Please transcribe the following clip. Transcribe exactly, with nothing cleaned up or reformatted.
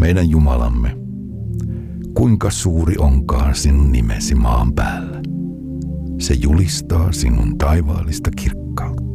meidän Jumalamme, kuinka suuri onkaan sinun nimesi maan päällä. Se julistaa sinun taivaallista kirkkautta.